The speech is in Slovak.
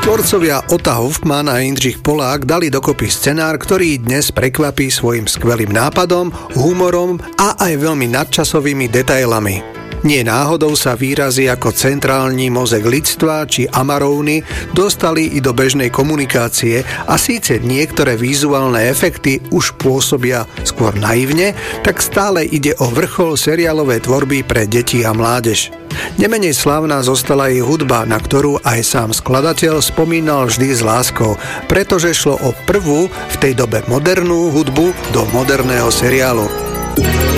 Tvorcovia Ota Hoffman a Jindřich Polák dali dokopy scenár, ktorý dnes prekvapí svojim skvelým nápadom, humorom a aj veľmi nadčasovými detailami. Nie náhodou sa výrazy ako centrálny mozek lidstva či amaróny dostali i do bežnej komunikácie a síce niektoré vizuálne efekty už pôsobia skôr naivne, tak stále ide o vrchol seriálovej tvorby pre deti a mládež. Nemenej slávna zostala jej hudba, na ktorú aj sám skladateľ spomínal vždy s láskou, pretože šlo o prvú v tej dobe modernú hudbu do moderného seriálu.